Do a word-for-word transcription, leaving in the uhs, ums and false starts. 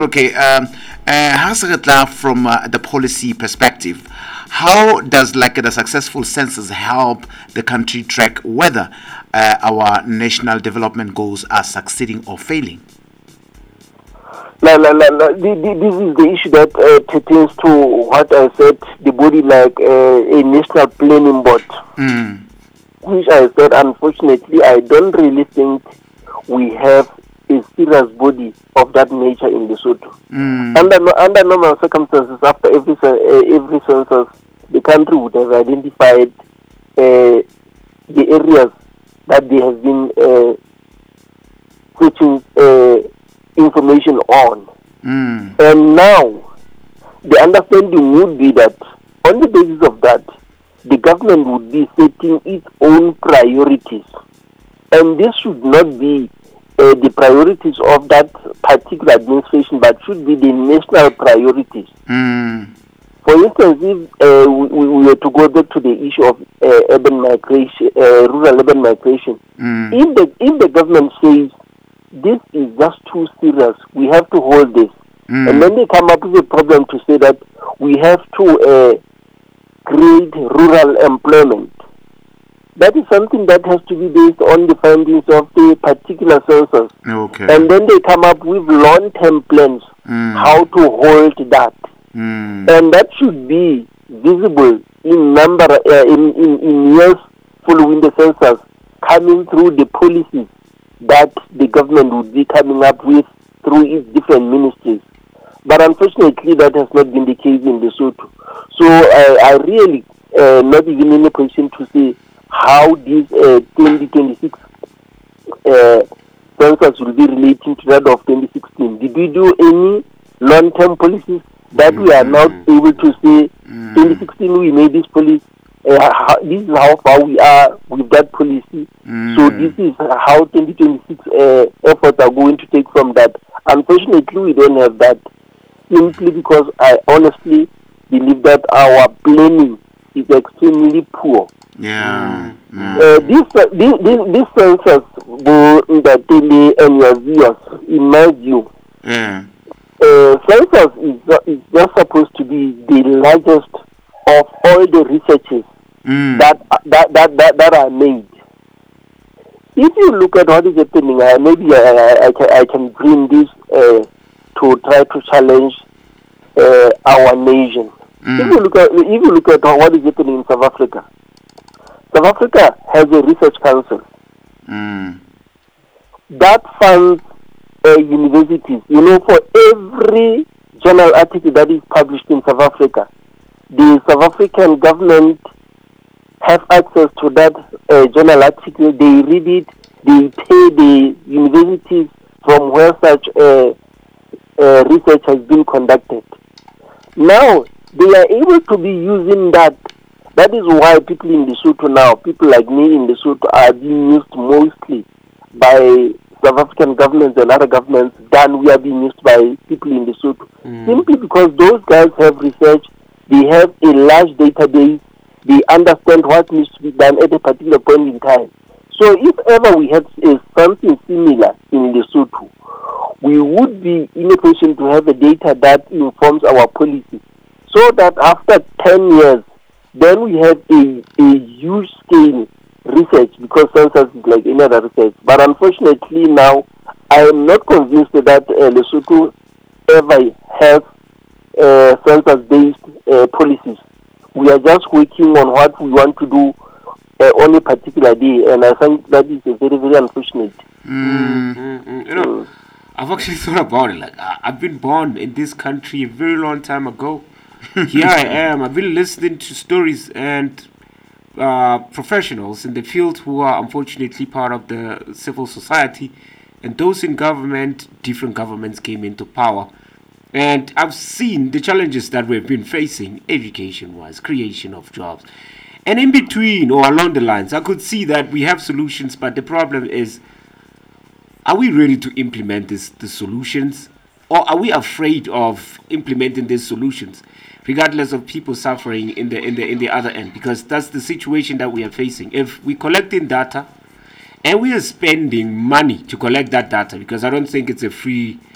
Okay, um, uh, Hasratla, from uh, the policy perspective, how does like the successful census help the country track whether uh, our national development goals are succeeding or failing? La, la, la, la. The, the, this is the issue that uh, pertains to what I said, the body like uh, a national planning board, Mm. which I said, unfortunately, I don't really think we have a serious body of that nature in Lesotho. Mm. Under, no- under normal circumstances, after every, cen- uh, every census, the country would have identified uh, the areas that they have been uh, searching uh, information on. Mm. And now, the understanding would be that on the basis of that, the government would be setting its own priorities. And this should not be uh, the priorities of that particular administration, but should be the national priorities. Mm. For instance, if uh, we, we were to go back to the issue of uh, urban migration, uh, rural urban migration, Mm. if the if the government says this is just too serious, we have to hold this, Mm. and then they come up with a problem to say that we have to uh, create rural employment. That is something that has to be based on the findings of the particular census, Okay. and then they come up with long-term plans Mm. how to hold that. Mm. And that should be visible in number uh, in, in, in years following the census, coming through the policies that the government would be coming up with through its different ministries. But unfortunately, that has not been the case in Lesotho. So I, I really uh, not even in a position to say how this uh, twenty twenty-six uh, census will be relating to that of twenty sixteen. Did we do any long-term policies that we are not able to say Mm. twenty sixteen we made this policy, uh, how, this is how far we are with that policy, Mm. so this is how twenty twenty-six uh, efforts are going to take from that. Unfortunately, we don't have that, simply because I honestly believe that our planning is extremely poor. Yeah. Mm. Uh, this, uh, this, this, this census, Bo Ndatele and Yazios, in my view, Yeah. uh, census is, uh, is just supposed to be the largest of all the researches Mm. that, that, that, that, that are made. If you look at what is happening, uh, maybe I, I, I, can, I can bring this uh, to try to challenge uh, our nation. Mm. If you look at if you look at what is happening in South Africa, South Africa has a research council Mm. that funds uh, universities. You know, for every journal article that is published in South Africa, the South African government have access to that uh, journal article. They read it. They pay the universities from where such uh, uh, research has been conducted. Now they are able to be using that. That is why people in Lesotho now, people like me in Lesotho, are being used mostly by South African governments and other governments than we are being used by people in Lesotho. Mm. Simply because those guys have research, they have a large database, they understand what needs to be done at a particular point in time. So if ever we had uh, something similar in Lesotho, we would be in a position to have a data that informs our policy, so that after ten years, then we have a, a huge scale research, because census is like any other research. But unfortunately now, I am not convinced that uh, Lesotho ever has uh, census-based uh, policies. We are just working on what we want to do uh, on a particular day, and I think that is a very, very unfortunate. Mm. Mm, mm. You know, I've actually thought about it. Like, I, I've been born in this country a very long time ago. Here I am. I've been listening to stories and uh, professionals in the field who are unfortunately part of the civil society, and those in government. Different governments came into power, and I've seen the challenges that we've been facing, education-wise, creation of jobs, and in between or along the lines, I could see that we have solutions, but the problem is, are we ready to implement this, the solutions, or are we afraid of implementing these solutions, regardless of people suffering in the in the in the other end? Because that's the situation that we are facing. If we collecting data and we are spending money to collect that data, because I don't think it's a free